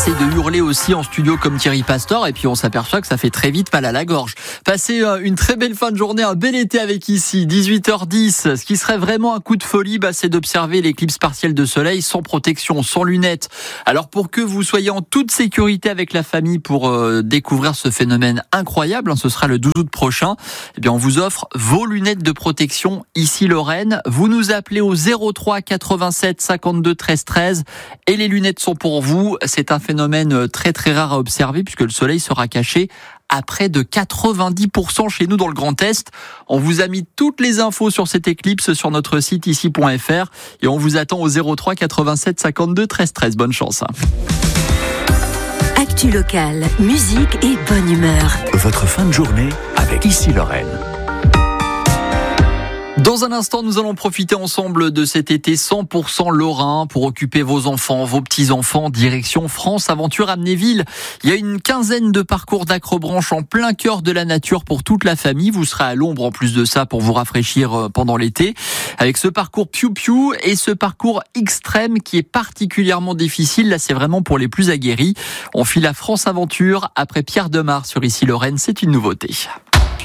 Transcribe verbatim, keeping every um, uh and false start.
essaye de hurler aussi en studio comme Thierry Pastor et puis on s'aperçoit que ça fait très vite mal à la gorge. Passez une très belle fin de journée, un bel été avec ici, dix-huit heures dix. Ce qui serait vraiment un coup de folie, bah, c'est d'observer l'éclipse partielle de soleil sans protection, sans lunettes. Alors pour que vous soyez en toute sécurité avec la famille pour euh, découvrir ce phénomène incroyable, hein, ce sera le douze août prochain, eh bien on vous offre vos lunettes de protection ici Lorraine. Vous nous appelez au zéro trois quatre-vingt-sept cinquante-deux treize treize et les lunettes sont pour vous. C'est un phénomène très très rare à observer puisque le soleil sera caché à près de quatre-vingt-dix pour cent chez nous dans le Grand Est. On vous a mis toutes les infos sur cette éclipse sur notre site ici point f r et on vous attend au zéro trois quatre-vingt-sept cinquante-deux treize treize. Bonne chance. Actu locale, musique et bonne humeur. Votre fin de journée avec Ici Lorraine. Dans un instant, nous allons profiter ensemble de cet été cent pour cent lorrain pour occuper vos enfants, vos petits-enfants, direction France Aventure Amnéville. Il y a une quinzaine de parcours d'acrobranche en plein cœur de la nature pour toute la famille. Vous serez à l'ombre en plus de ça pour vous rafraîchir pendant l'été. Avec ce parcours piou-piou et ce parcours extrême qui est particulièrement difficile. Là, c'est vraiment pour les plus aguerris. On file à France Aventure après Pierre Demar sur Ici Lorraine. C'est une nouveauté.